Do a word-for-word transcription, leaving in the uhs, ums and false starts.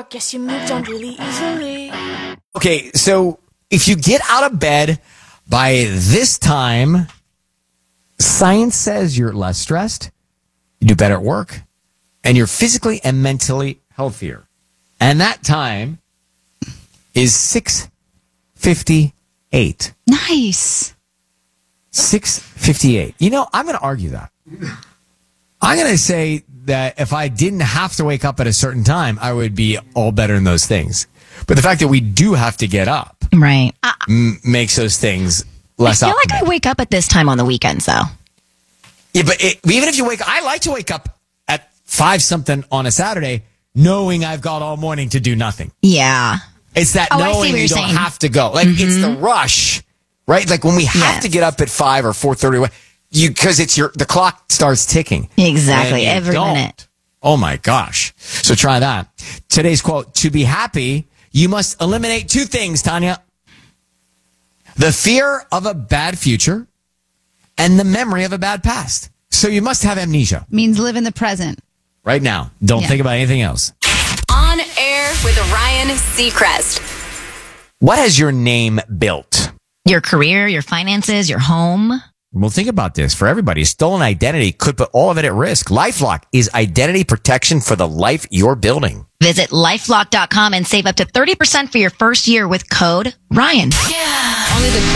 Guess you moved on really easily. Okay, so if you get out of bed by this time, science says you're less stressed, you do better at work, and you're physically and mentally healthier. And that time is six fifty-eight. Nice. six fifty-eight. You know, I'm going to argue that. I'm going to say that if I didn't have to wake up at a certain time, I would be all better in those things. But the fact that we do have to get up Right. m- makes those things less I feel like optimal. I wake up at this time on the weekends, though. Yeah, but it, even if you wake I like to wake up at five something on a Saturday knowing I've got all morning to do nothing. Yeah. It's that Oh, I see knowing what you you're don't saying. have to go. Like, it's the rush, right? Like, when we have Yes. to get up at five or four thirty, you, because it's your, the clock starts ticking. Exactly. And you Every don't. minute. Oh my gosh. So try that. Today's quote, to be happy, you must eliminate two things, Tanya. The fear of a bad future and the memory of a bad past. So you must have amnesia Means live in the present. right now. Don't Yeah. think about anything else. On air with Ryan Seacrest. What has your name built? Your career, your finances, your home. Well, think about this. For everybody, stolen identity could put all of it at risk. LifeLock is identity protection for the life you're building. Visit lifelock dot com and save up to thirty percent for your first year with code Ryan. Only the